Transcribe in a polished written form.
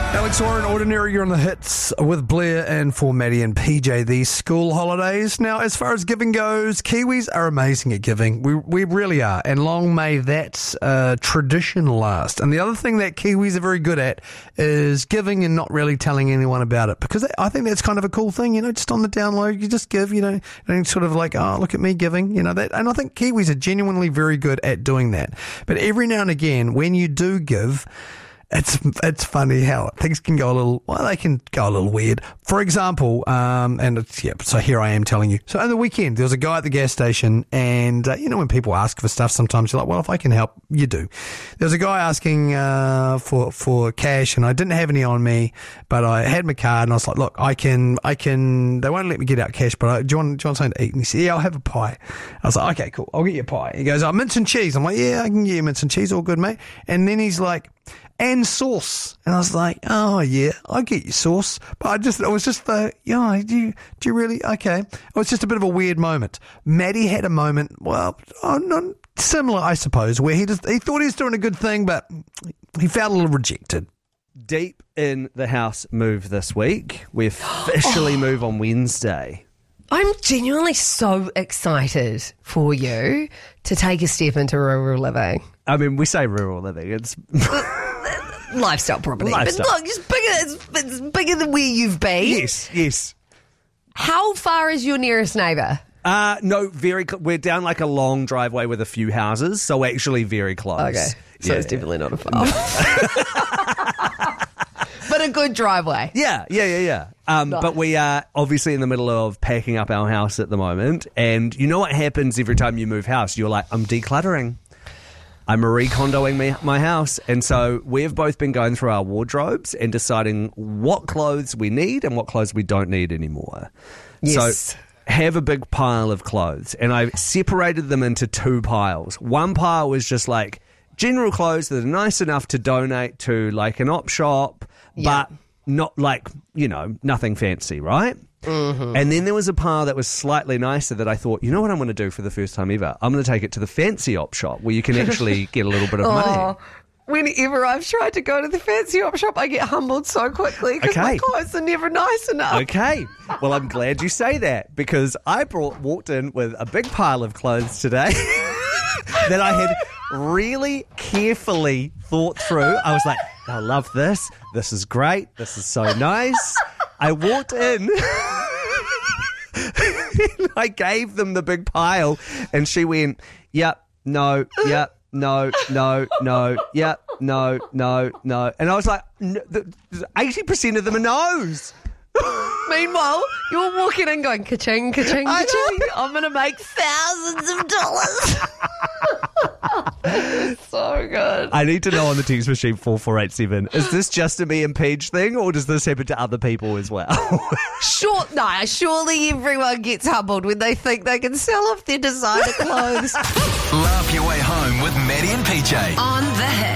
Alex Warren, Ordinary, you're on the hits with Blair and for Maddie and PJ, these school holidays. Now, as far as giving goes, Kiwis are amazing at giving. We really are. And long may that tradition last. And the other thing that Kiwis are very good at is giving and not really telling anyone about it. Because I think that's kind of a cool thing, just on the download, you just give, and sort of like, oh, look at me giving, that. And I think Kiwis are genuinely very good at doing that. But every now and again, when you do give, it's funny how things can go they can go a little weird. For example, so here I am telling you. So on the weekend, there was a guy at the gas station, and when people ask for stuff, sometimes you're like, well, if I can help, you do. There was a guy asking for cash, and I didn't have any on me, but I had my card, and I was like, look, I can. They won't let me get out cash, but do you want something to eat? And he said, yeah, I'll have a pie. I was like, okay, cool, I'll get you a pie. He goes, mince and cheese. I'm like, yeah, I can get you mince and cheese, all good, mate. And then he's like, and sauce. And I was like, oh yeah, I'll get you sauce. But it was just do you really? Okay. It was just a bit of a weird moment. Maddie had a moment, not similar, I suppose, where he thought he was doing a good thing, but he felt a little rejected. Deep in the house move this week. We officially move on Wednesday. I'm genuinely so excited for you to take a step into rural living. I mean, we say rural living. It's lifestyle property. But look, it's bigger than where you've been. Yes. How far is your nearest neighbour? No, we're down like a long driveway with a few houses, so actually very close. Okay, so it's definitely not a farm. But a good driveway. Yeah. Nice. But we are obviously in the middle of packing up our house at the moment, and you know what happens every time you move house? You're like, I'm decluttering. I'm recondoing my house. And so we've both been going through our wardrobes and deciding what clothes we need and what clothes we don't need anymore. Yes. So have a big pile of clothes. And I separated them into two piles. One pile was just like general clothes that are nice enough to donate to like an op shop, but not like, nothing fancy, right? Mm-hmm. And then there was a pile that was slightly nicer that I thought, you know what I'm going to do for the first time ever? I'm going to take it to the fancy op shop where you can actually get a little bit of money. Whenever I've tried to go to the fancy op shop, I get humbled so quickly because my clothes are never nice enough. Okay. Well, I'm glad you say that because I walked in with a big pile of clothes today that I had really carefully thought through. I was like, I love this. This is great. This is so nice. I walked in, I gave them the big pile, and she went, yep, no, yep, no, yep, no. And I was like, 80% of them are no's. Meanwhile, you're walking in going, ka-ching, ka-ching, ka-ching. I'm going to make thousands of dollars. So good. I need to know on the text machine 4487, is this just a me and Paige thing, or does this happen to other people as well? Surely everyone gets humbled when they think they can sell off their designer clothes. Laugh your way home with Maddie and PJ. On the Hit.